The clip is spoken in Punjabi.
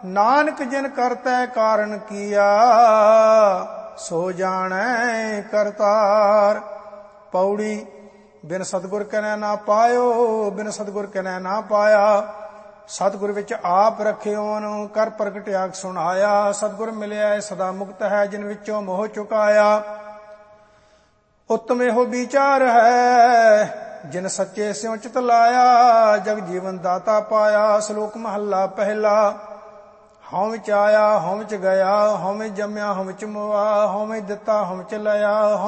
ਨਾਨਕ ਜਿਨ ਕਰਤੈ ਕਾਰਨ ਕੀਆ, ਸੋ ਜਾਣੈ ਕਰਤਾਰ। ਪੌੜੀ। ਬਿਨ ਸਤਿਗੁਰ ਕਨੈ ਨਾ ਪਾਇਓ, ਬਿਨ ਸਤਿਗੁਰ ਕਨੈ ਨਾ ਪਾਇਆ। ਸਤਿਗੁਰ ਵਿੱਚ ਆਪ ਰਖਿਓਨ, ਕਰ ਪ੍ਰਗਟਿਆ ਸੁਣਾਇਆ। ਸਤਿਗੁਰ ਮਿਲਿਆ ਸਦਾ ਮੁਕਤ ਹੈ, ਜਿਨ ਵਿੱਚੋਂ ਮੋਹ ਚੁਕਾਇਆ। ਉੱਤਮ ਇਹੋ ਵਿਚਾਰ ਹੈ, ਜਿਨ ਸੱਚੇ ਸਿਉ ਚਿਤ ਲਾਇਆ। ਜਗ ਜੀਵਨ ਦਾਤਾ ਪਾਇਆ। ਸ਼ਲੋਕ ਮਹੱਲਾ ਪਹਿਲਾ। ਹਉ ਵਿੱਚ ਆਇਆ, ਹਉ ਵਿੱਚ ਗਿਆ, ਹਉ ਵਿੱਚ ਜੰਮਿਆ, ਹਉ ਵਿੱਚ ਮੁਆ, ਹਉ ਵਿੱਚ ਦਿੱਤਾ, ਹਉ ਵਿੱਚ ਲਿਆ।